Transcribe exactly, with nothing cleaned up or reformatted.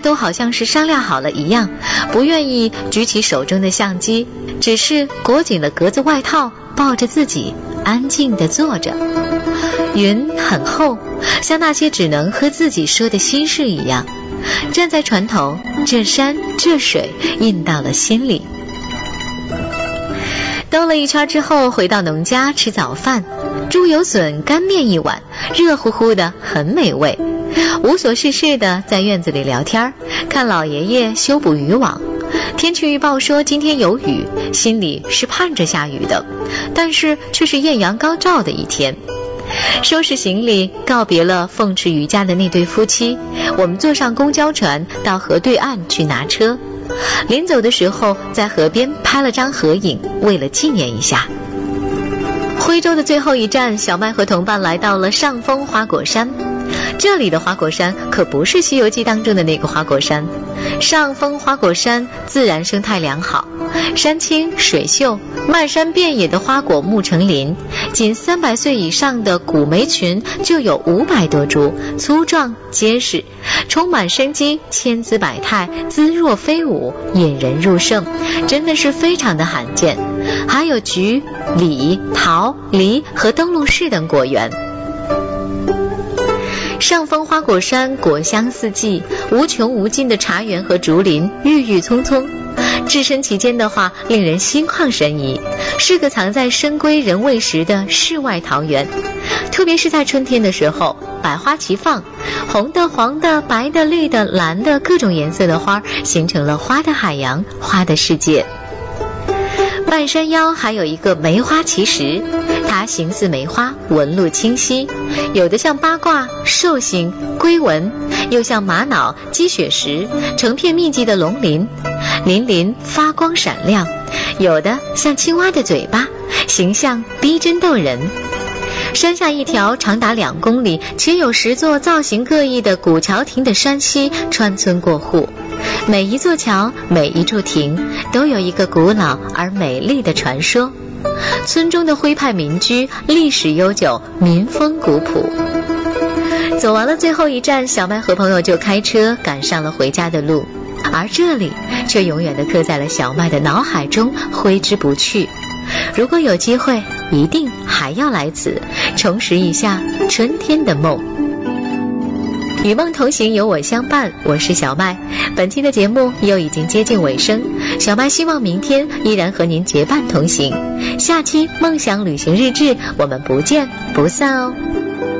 都好像是商量好了一样，不愿意举起手中的相机，只是裹紧了格子外套，抱着自己安静地坐着。云很厚，像那些只能和自己说的心事一样，站在船头，这山这水印到了心里。兜了一圈之后，回到农家吃早饭，猪油笋干面一碗，热乎乎的，很美味。无所事事的在院子里聊天，看老爷爷修补渔网。天气预报说今天有雨，心里是盼着下雨的，但是却是艳阳高照的一天。收拾行李，告别了凤池渔家的那对夫妻，我们坐上公交船到河对岸去拿车。临走的时候，在河边拍了张合影，为了纪念一下。徽州的最后一站，小麦和同伴来到了上峰花果山。这里的花果山可不是《西游记》当中的那个花果山。上峰花果山自然生态良好，山清水秀，漫山遍野的花果木成林，仅三百岁以上的古梅群就有五百多株，粗壮结实，充满生机，千姿百态，姿若飞舞，引人入胜，真的是非常的罕见。还有菊、李、桃、梨和灯笼柿等果园。上峰花果山果香四季，无穷无尽的茶园和竹林郁郁葱葱，置身其间的话令人心旷神怡，是个藏在深闺人未识的世外桃源。特别是在春天的时候，百花齐放，红的、黄的、白的、绿的、蓝的，各种颜色的花形成了花的海洋，花的世界。半山腰还有一个梅花奇石，它形似梅花，纹路清晰，有的像八卦、兽形、龟纹，又像玛瑙、积雪石，成片密集的龙鳞，鳞鳞发光闪亮，有的像青蛙的嘴巴，形象逼真逗人。山下一条长达两公里且有十座造型各异的古桥亭的山溪穿村过户，每一座桥，每一处亭都有一个古老而美丽的传说。村中的徽派民居历史悠久，民风古朴。走完了最后一站，小麦和朋友就开车赶上了回家的路，而这里却永远地刻在了小麦的脑海中，挥之不去。如果有机会，一定还要来此，重拾一下春天的梦。与梦同行，有我相伴，我是小麦。本期的节目又已经接近尾声，小麦希望明天依然和您结伴同行。下期梦想旅行日志，我们不见不散哦。